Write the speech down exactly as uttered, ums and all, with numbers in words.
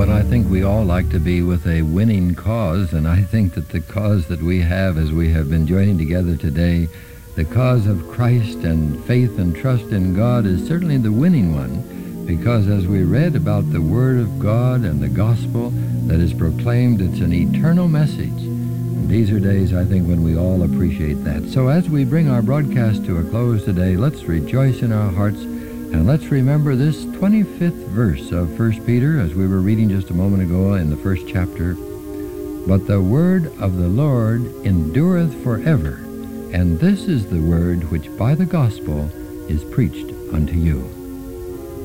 But I think we all like to be with a winning cause, and I think that the cause that we have as we have been joining together today, the cause of Christ and faith and trust in God, is certainly the winning one, because as we read about the Word of God and the gospel that is proclaimed, it's an eternal message. And these are days, I think, when we all appreciate that. So as we bring our broadcast to a close today, let's rejoice in our hearts, and let's remember this twenty-fifth verse of First Peter, as we were reading just a moment ago in the first chapter. But the word of the Lord endureth forever, and this is the word which by the gospel is preached unto you.